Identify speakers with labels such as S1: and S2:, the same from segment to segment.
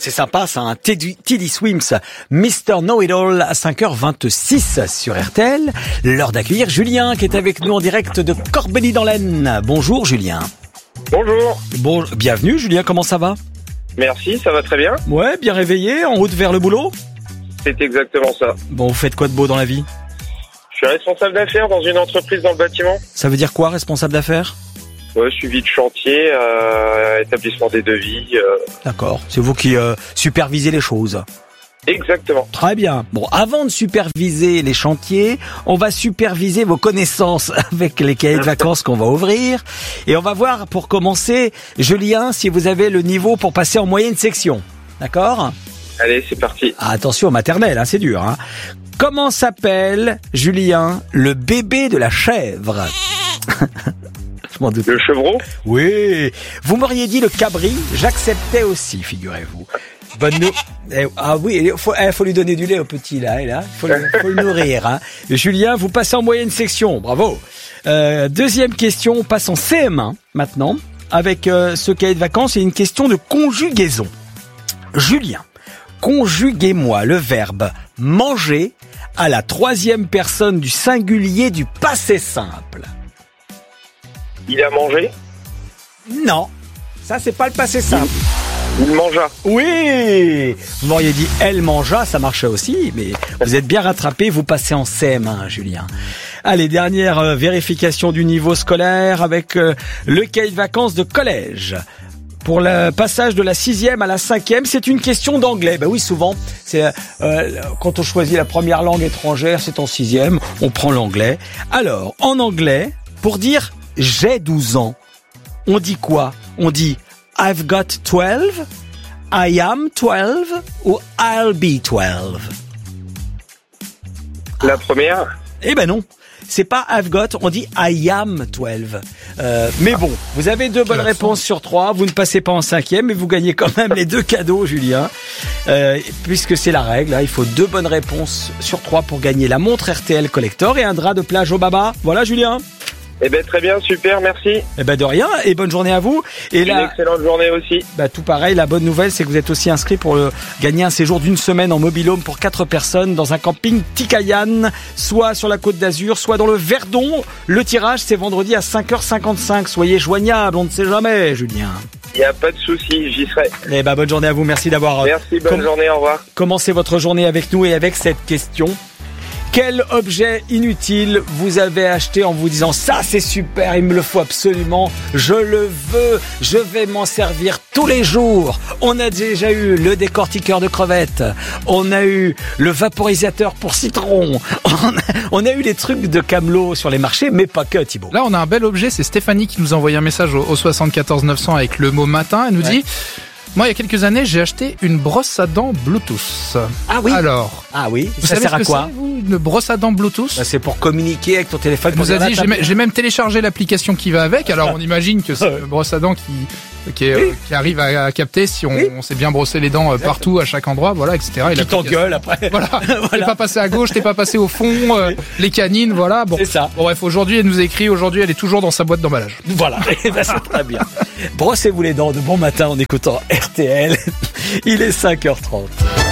S1: C'est sympa, ça, un Teddy Swims, Mr. Know-It-All à 5h26 sur RTL. L'heure d'accueillir Julien qui est avec nous en direct de Corbeny dans l'Aisne. Bonjour Julien.
S2: Bonjour.
S1: Bon, bienvenue Julien, comment ça va?
S2: Merci, ça va très bien.
S1: Ouais, bien réveillé, en route vers le boulot?
S2: C'est exactement ça.
S1: Bon, vous faites quoi de beau dans la vie?
S2: Je suis responsable d'affaires dans une entreprise dans le bâtiment.
S1: Ça veut dire quoi, responsable d'affaires?
S2: Ouais, suivi de chantier, établissement des devis.
S1: D'accord, c'est vous qui supervisez les choses.
S2: Exactement.
S1: Très bien. Bon, avant de superviser les chantiers, on va superviser vos connaissances avec les cahiers de vacances qu'on va ouvrir. Et on va voir, pour commencer, Julien, si vous avez le niveau pour passer en moyenne section. D'accord?
S2: Allez, c'est parti.
S1: Ah, attention, maternelle, hein, c'est dur. Hein. Comment s'appelle, Julien, le bébé de la chèvre? Je m'en doute.
S2: Le chevreau?
S1: Oui. Vous m'auriez dit le cabri, j'acceptais aussi, figurez-vous. Bonne nouvelle. Ah oui, faut lui donner du lait au petit là, et là, faut le nourrir. Hein. Julien, vous passez en moyenne section, bravo. Deuxième question, on passe en CM1 maintenant avec ce cahier de vacances et une question de conjugaison. Julien, conjuguez-moi le verbe manger à la troisième personne du singulier du passé simple.
S2: Il a mangé?
S1: Non, ça c'est pas le passé simple.
S2: Il mangea.
S1: Oui, vous m'auriez dit elle mangea, ça marchait aussi, mais vous êtes bien rattrapé, vous passez en CM1, Julien. Allez, dernière vérification du niveau scolaire avec le cahier de vacances de collège. Pour le passage de la 6e à la 5e, c'est une question d'anglais. Ben oui, souvent, c'est quand on choisit la première langue étrangère, c'est en 6e, on prend l'anglais. Alors, en anglais, pour dire j'ai 12 ans, on dit quoi? On dit I've got 12, I am 12 ou I'll be 12.
S2: La première?
S1: Eh ben non, c'est pas I've got, on dit I am 12. Mais bon, vous avez 2 bonnes réponses sur 3, vous ne passez pas en 5e, mais vous gagnez quand même les 2 cadeaux, Julien. Puisque c'est la règle, hein, il faut 2 bonnes réponses sur 3 pour gagner la montre RTL Collector et un drap de plage au baba. Voilà, Julien.
S2: Eh ben très bien, super, merci.
S1: Eh ben de rien, et bonne journée à vous. Et
S2: une excellente journée aussi.
S1: Bah tout pareil, la bonne nouvelle c'est que vous êtes aussi inscrit pour gagner un séjour d'une semaine en mobil-home pour 4 personnes dans un camping Tikayan, soit sur la Côte d'Azur, soit dans le Verdon. Le tirage c'est vendredi à 5h55. Soyez joignables, on ne sait jamais, Julien.
S2: Il n'y a pas de souci, j'y serai.
S1: Eh ben bonne journée à vous, merci d'avoir.
S2: Merci, bonne journée, au revoir.
S1: Commencez votre journée avec nous et avec cette question. Quel objet inutile vous avez acheté en vous disant ça c'est super, il me le faut absolument, je le veux, je vais m'en servir tous les jours. On a déjà eu le décortiqueur de crevettes, on a eu le vaporisateur pour citron, on a eu les trucs de Camelot sur les marchés, mais pas que, Thibaut.
S3: Là on a un bel objet, c'est Stéphanie qui nous a envoyé un message au 74 900 avec le mot matin, elle nous dit... Moi, il y a quelques années, j'ai acheté une brosse à dents Bluetooth.
S1: Ah oui.
S3: Alors.
S1: Ah oui.
S3: Vous
S1: ça
S3: savez
S1: sert à quoi?
S3: Une brosse à dents Bluetooth.
S1: Bah, c'est pour communiquer avec ton téléphone.
S3: Vous a dit, j'ai même téléchargé l'application qui va avec. Alors, on imagine que c'est une brosse à dents qui arrive à capter si on s'est bien brossé les dents partout, à chaque endroit, voilà, etc. Et
S1: qui t'engueule après.
S3: Voilà. T'es pas passé à gauche, t'es pas passé au fond, les canines, voilà. Bon.
S1: C'est ça.
S3: Bon, bref, aujourd'hui, elle nous écrit, aujourd'hui, elle est toujours dans sa boîte d'emballage.
S1: Voilà. Et ben, c'est très bien. Brossez-vous les dents de bon matin en écoutant RTL. Il est 5h30.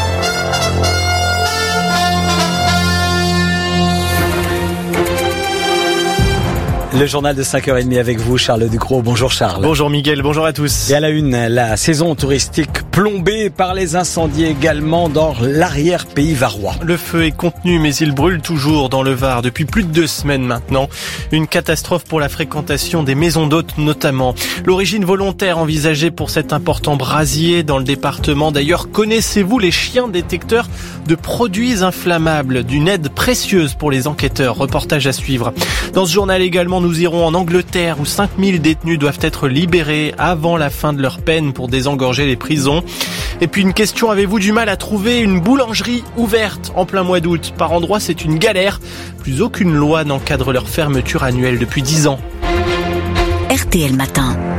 S1: Le journal de 5h30 avec vous, Charles Ducrot. Bonjour Charles.
S4: Bonjour Miguel, bonjour à tous.
S1: Et à la une, la saison touristique plombée par les incendies également dans l'arrière-pays varois.
S4: Le feu est contenu mais il brûle toujours dans le Var depuis plus de 2 semaines maintenant. Une catastrophe pour la fréquentation des maisons d'hôtes notamment. L'origine volontaire envisagée pour cet important brasier dans le département. D'ailleurs, connaissez-vous les chiens détecteurs de produits inflammables? D'une aide précieuse pour les enquêteurs. Reportage à suivre. Dans ce journal également, nous irons en Angleterre où 5000 détenus doivent être libérés avant la fin de leur peine pour désengorger les prisons. Et puis une question, avez-vous du mal à trouver une boulangerie ouverte en plein mois d'août? Par endroits, c'est une galère. Plus aucune loi n'encadre leur fermeture annuelle depuis 10 ans.
S5: RTL Matin.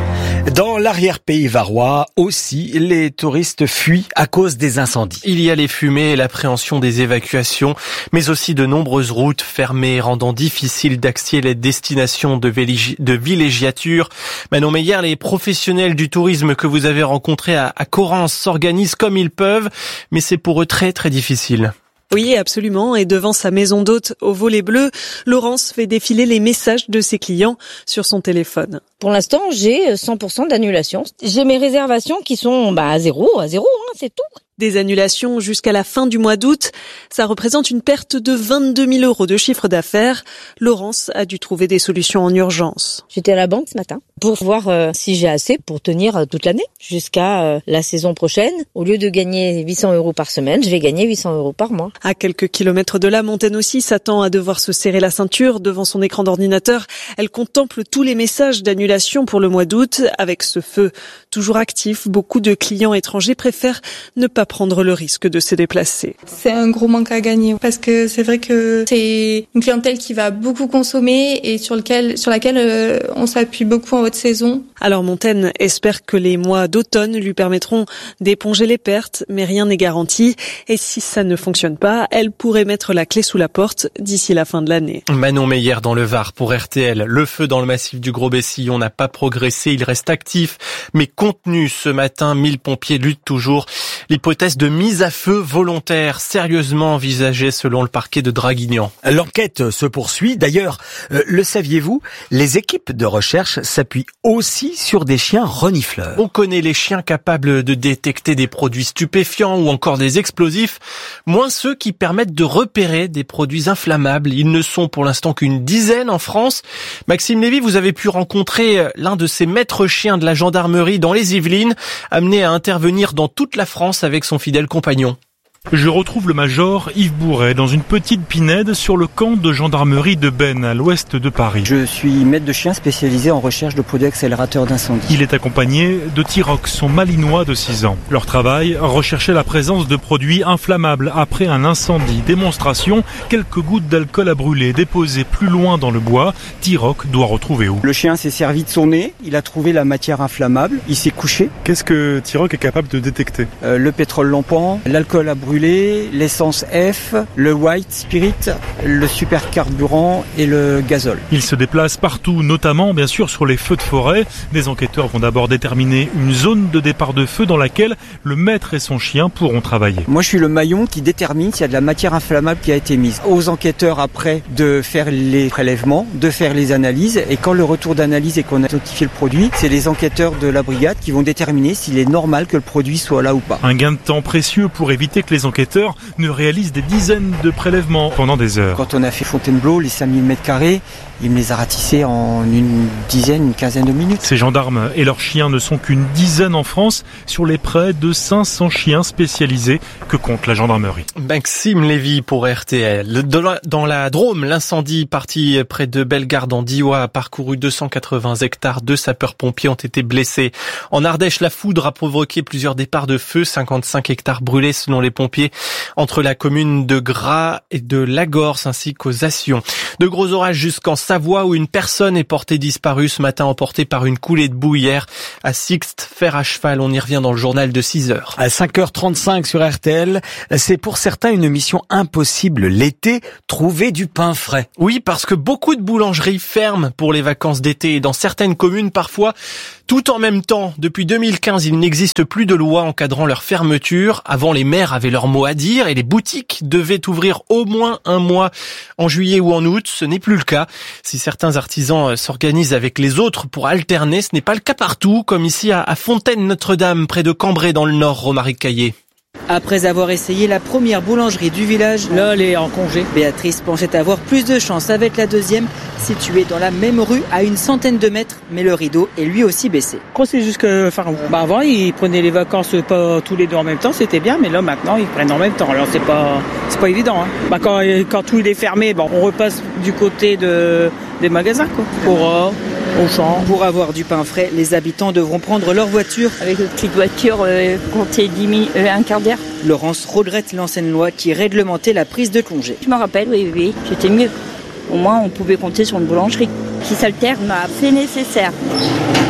S1: Dans l'arrière-pays varois aussi, les touristes fuient à cause des incendies.
S4: Il y a les fumées et l'appréhension des évacuations, mais aussi de nombreuses routes fermées, rendant difficile d'accéder les destinations de villégiature. Manon Meyer, les professionnels du tourisme que vous avez rencontrés à Correns s'organisent comme ils peuvent, mais c'est pour eux très très difficile.
S5: Oui, absolument. Et devant sa maison d'hôte au volet bleu, Laurence fait défiler les messages de ses clients sur son téléphone.
S6: Pour l'instant, j'ai 100% d'annulation. J'ai mes réservations qui sont à zéro, c'est tout.
S5: Des annulations jusqu'à la fin du mois d'août. Ça représente une perte de 22 000 euros de chiffre d'affaires. Laurence a dû trouver des solutions en urgence.
S6: J'étais à la banque ce matin pour voir si j'ai assez pour tenir toute l'année jusqu'à la saison prochaine. Au lieu de gagner 800 euros par semaine, je vais gagner 800 euros par mois.
S5: À quelques kilomètres de là, Montaigne aussi s'attend à devoir se serrer la ceinture devant son écran d'ordinateur. Elle contemple tous les messages d'annulation pour le mois d'août. Avec ce feu toujours actif, beaucoup de clients étrangers préfèrent ne pas prendre le risque de se déplacer.
S7: C'est un gros manque à gagner parce que c'est vrai que c'est une clientèle qui va beaucoup consommer et sur laquelle on s'appuie beaucoup en haute saison.
S5: Alors Montaigne espère que les mois d'automne lui permettront d'éponger les pertes, mais rien n'est garanti. Et si ça ne fonctionne pas, elle pourrait mettre la clé sous la porte d'ici la fin de l'année.
S4: Manon Meyer dans le Var pour RTL. Le feu dans le massif du Gros-Bessillon n'a pas progressé, il reste actif, mais contenu ce matin. 1000 pompiers luttent toujours. L'hypothèse de mise à feu volontaire sérieusement envisagée selon le parquet de Draguignan.
S1: L'enquête se poursuit. D'ailleurs, le saviez-vous, les équipes de recherche s'appuient aussi sur des chiens renifleurs.
S4: On connaît les chiens capables de détecter des produits stupéfiants ou encore des explosifs, moins ceux qui permettent de repérer des produits inflammables. Ils ne sont pour l'instant qu'une dizaine en France. Maxime Lévy, vous avez pu rencontrer l'un de ces maîtres chiens de la gendarmerie dans les Yvelines, amené à intervenir dans toute la France avec son fidèle compagnon.
S8: Je retrouve le major Yves Bourret dans une petite pinède sur le camp de gendarmerie de Bennes, à l'ouest de Paris.
S9: Je suis maître de chien spécialisé en recherche de produits accélérateurs d'incendie.
S8: Il est accompagné de Tiroc, son malinois de 6 ans. Leur travail, rechercher la présence de produits inflammables après un incendie. Démonstration, quelques gouttes d'alcool à brûler déposées plus loin dans le bois. Tiroc doit retrouver où ?
S9: Le chien s'est servi de son nez, il a trouvé la matière inflammable, il s'est couché.
S8: Qu'est-ce que Tiroc est capable de détecter ?
S9: Le pétrole lampant, l'alcool à brûler, l'essence F, le white spirit, le supercarburant et le gazole.
S8: Il se déplace partout, notamment bien sûr sur les feux de forêt. Les enquêteurs vont d'abord déterminer une zone de départ de feu dans laquelle le maître et son chien pourront travailler.
S9: Moi je suis le maillon qui détermine s'il y a de la matière inflammable qui a été mise. Aux enquêteurs après de faire les prélèvements, de faire les analyses, et quand le retour d'analyse et qu'on a notifié le produit, c'est les enquêteurs de la brigade qui vont déterminer s'il est normal que le produit soit là ou pas.
S8: Un gain de temps précieux pour éviter que les enquêteurs ne réalisent des dizaines de prélèvements pendant des heures.
S9: Quand on a fait Fontainebleau, les 5000 m², il me les a ratissés en une quinzaine de minutes.
S8: Ces gendarmes et leurs chiens ne sont qu'une dizaine en France sur les près de 500 chiens spécialisés que compte la gendarmerie.
S4: Maxime Lévy pour RTL. Dans la Drôme, l'incendie parti près de Bellegarde en Diois a parcouru 280 hectares. 2 sapeurs-pompiers ont été blessés. En Ardèche, la foudre a provoqué plusieurs départs de feu. 55 hectares brûlés selon les pompiers entre la commune de Gras et de Lagorce ainsi qu'aux Assions. De gros orages jusqu'en Savoie où une personne est portée disparue ce matin, emportée par une coulée de boue hier à Sixte, fer à cheval. On y revient dans le journal de 6h.
S1: À 5h35 sur RTL, c'est pour certains une mission impossible l'été, trouver du pain frais.
S4: Oui, parce que beaucoup de boulangeries ferment pour les vacances d'été et dans certaines communes parfois tout en même temps. Depuis 2015, il n'existe plus de loi encadrant leur fermeture. Avant, les maires avaient leur mot à dire et les boutiques devaient ouvrir au moins un mois en juillet ou en août. Ce n'est plus le cas. Si certains artisans s'organisent avec les autres pour alterner, ce n'est pas le cas partout, comme ici à Fontaine-Notre-Dame, près de Cambrai dans le Nord, Romaric Caillé.
S10: Après avoir essayé la première boulangerie du village, là elle est en congé. Béatrice pensait avoir plus de chance avec la deuxième, située dans la même rue à une centaine de mètres, mais le rideau est lui aussi baissé.
S11: Quand c'est jusqu'à fin août. Avant ils prenaient les vacances pas tous les deux en même temps, c'était bien, mais là maintenant ils prennent en même temps. Alors c'est pas évident. Quand tout est fermé, on repasse du côté des magasins quoi. Auchan.
S10: Pour avoir du pain frais, les habitants devront prendre leur voiture.
S12: Avec une petite voiture, compter un quart d'heure.
S10: Laurence regrette l'ancienne loi qui réglementait la prise de congé.
S12: Je me rappelle, oui, c'était mieux. Au moins, on pouvait compter sur une boulangerie. Qui s'alterne a fait nécessaire.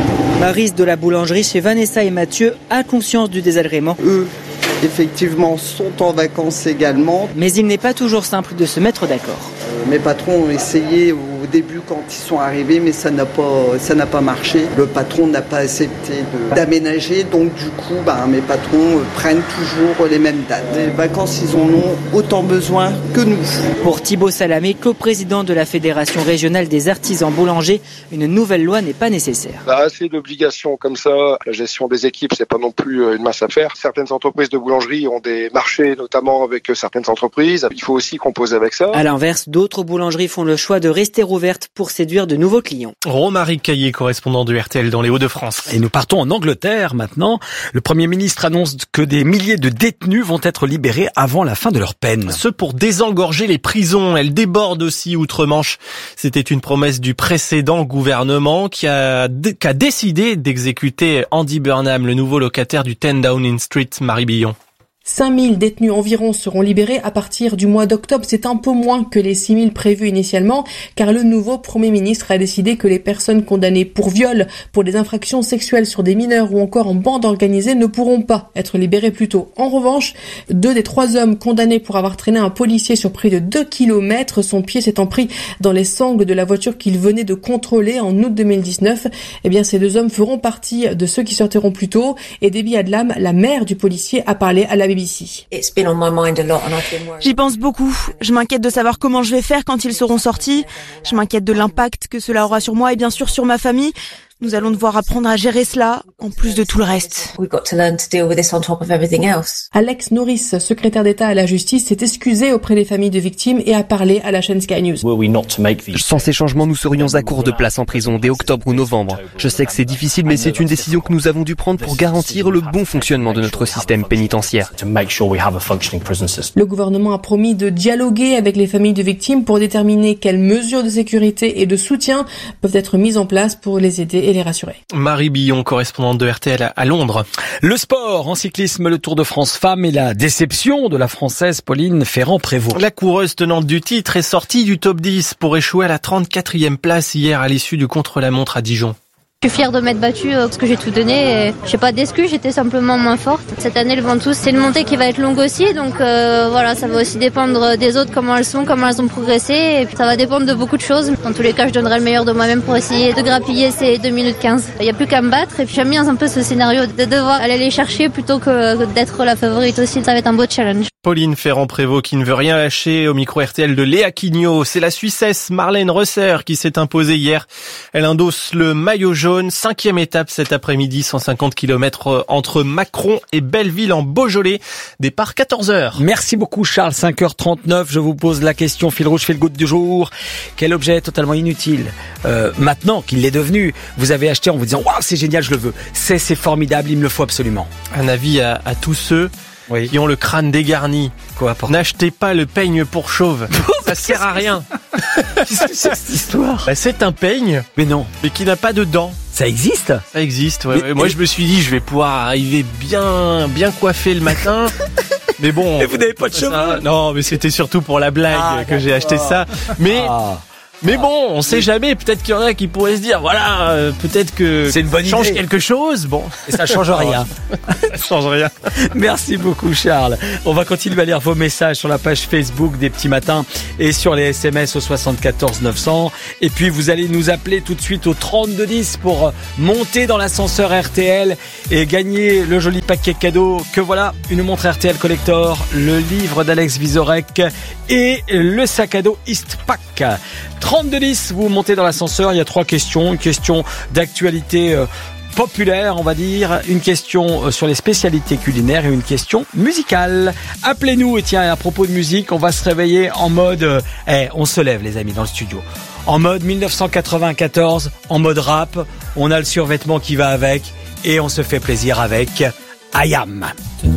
S10: Maryse de la boulangerie chez Vanessa et Mathieu a conscience du désagrément.
S13: Eux, effectivement, sont en vacances également.
S10: Mais il n'est pas toujours simple de se mettre d'accord.
S13: Mes patrons ont essayé au début quand ils sont arrivés, mais ça n'a pas marché. Le patron n'a pas accepté d'aménager, donc du coup, mes patrons prennent toujours les mêmes dates. Les vacances, ils en ont autant besoin que nous.
S10: Pour Thibaut Salamé, co-président de la Fédération régionale des artisans boulangers, une nouvelle loi n'est pas nécessaire.
S14: Assez d'obligations comme ça, la gestion des équipes, c'est pas non plus une masse à faire. Certaines entreprises de boulangerie ont des marchés, notamment avec certaines entreprises. Il faut aussi composer avec ça.
S10: À l'inverse, d'autres boulangeries font le choix de rester ouvertes pour séduire de nouveaux clients.
S4: Romaric Caillé, correspondant de RTL dans les Hauts-de-France.
S1: Et nous partons en Angleterre maintenant. Le Premier ministre annonce que des milliers de détenus vont être libérés avant la fin de leur peine.
S4: Ce pour désengorger les prisons. Elles débordent aussi outre-Manche. C'était une promesse du précédent gouvernement qui a décidé d'exécuter Andy Burnham, le nouveau locataire du 10 Downing Street, Marie Billon.
S15: 5000 détenus environ seront libérés à partir du mois d'octobre. C'est un peu moins que les 6000 prévus initialement, car le nouveau Premier ministre a décidé que les personnes condamnées pour viol, pour des infractions sexuelles sur des mineurs ou encore en bande organisée ne pourront pas être libérés plus tôt. En revanche, 2 des 3 hommes condamnés pour avoir traîné un policier sur près de 2 kilomètres, son pied s'étant pris dans les sangles de la voiture qu'il venait de contrôler en août 2019, ces 2 hommes feront partie de ceux qui sortiront plus tôt. Et Debbie Adlam, la mère du policier, a parlé à la BBC.
S16: J'y pense beaucoup. Je m'inquiète de savoir comment je vais faire quand ils seront sortis. Je m'inquiète de l'impact que cela aura sur moi et bien sûr sur ma famille. Nous allons devoir apprendre à gérer cela, en plus de tout le reste.
S15: Alex Norris, secrétaire d'État à la justice, s'est excusé auprès des familles de victimes et a parlé à la chaîne Sky News.
S17: Sans ces changements, nous serions à court de place en prison dès octobre ou novembre. Je sais que c'est difficile, mais c'est une décision que nous avons dû prendre pour garantir le bon fonctionnement de notre système pénitentiaire.
S15: Le gouvernement a promis de dialoguer avec les familles de victimes pour déterminer quelles mesures de sécurité et de soutien peuvent être mises en place pour les aider et les rassurer.
S4: Marie Billon, correspondante de RTL à Londres.
S1: Le sport, en cyclisme, le Tour de France femmes et la déception de la Française Pauline Ferrand-Prévot.
S4: La coureuse tenante du titre est sortie du top 10 pour échouer à la 34e place hier à l'issue du contre-la-montre à Dijon.
S18: Je suis fière de m'être battue parce que j'ai tout donné. Et j'ai pas d'excuse, j'étais simplement moins forte. Cette année, le Ventoux, c'est une montée qui va être longue aussi. Donc voilà, ça va aussi dépendre des autres, comment elles ont progressé. Et puis, ça va dépendre de beaucoup de choses. Dans tous les cas, je donnerai le meilleur de moi-même pour essayer de grappiller ces 2 minutes 15. Il n'y a plus qu'à me battre. Et puis j'aime bien un peu ce scénario de devoir aller les chercher plutôt que d'être la favorite aussi. Ça va être un beau challenge.
S4: Pauline Ferrand-Prévot qui ne veut rien lâcher au micro RTL de Léa Quignot. C'est la Suissesse Marlène Reusser qui s'est imposée hier. Elle endosse le maillot jaune. 5e étape cet après-midi, 150 km entre Macron et Belleville en Beaujolais. Départ 14h.
S1: Merci beaucoup Charles, 5h39. Je vous pose la question fil rouge, fil goutte du jour. Quel objet totalement inutile, maintenant qu'il l'est devenu, vous avez acheté en vous disant « Waouh, c'est génial, je le veux. C'est formidable, il me le faut absolument ».
S4: Un avis à tous ceux qui ont le crâne dégarni. N'achetez pas le peigne pour chauve. Ça sert à rien.
S1: Qu'est-ce que c'est cette histoire ?
S4: C'est un peigne.
S1: Mais non.
S4: Mais qui n'a pas de dents.
S1: Ça existe ?
S4: Ça existe, ouais. Moi, je me suis dit, je vais pouvoir arriver bien coiffé le matin. Mais bon.
S1: Et vous n'avez pas de cheveux ?
S4: Non, mais c'était surtout pour la blague que j'ai acheté ça. Mais bon, on sait jamais. Peut-être qu'il y en a qui pourraient se dire, voilà, peut-être que
S1: c'est une bonne
S4: change
S1: idée.
S4: Quelque chose. Bon,
S1: et ça change rien.
S4: Ça change rien.
S1: Merci beaucoup, Charles. On va continuer à lire vos messages sur la page Facebook des Petits Matins et sur les SMS au 74 900. Et puis vous allez nous appeler tout de suite au 3210 pour monter dans l'ascenseur RTL et gagner le joli paquet cadeau que voilà, une montre RTL Collector, le livre d'Alex Vizorek et le sac à dos Eastpak. 3210, vous montez dans l'ascenseur, il y a 3 questions. Une question d'actualité populaire, on va dire, une question sur les spécialités culinaires et une question musicale. Appelez-nous et tiens, à propos de musique, on va se réveiller en mode... on se lève les amis dans le studio. En mode 1994, en mode rap, on a le survêtement qui va avec et on se fait plaisir avec I Am.